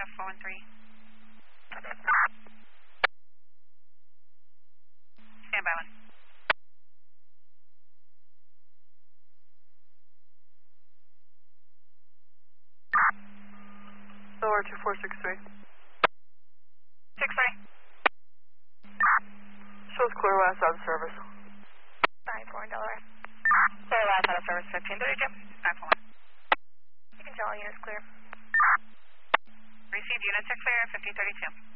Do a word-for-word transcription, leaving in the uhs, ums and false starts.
unit four one three. Stand by one. Lower two four six three. Six three. Shows clear last out of service. Nine four in Delaware. Clear last out of service fifteen thirty-two. Nine four one. You can tell all units clear. Received unit six clear fifteen thirty-two.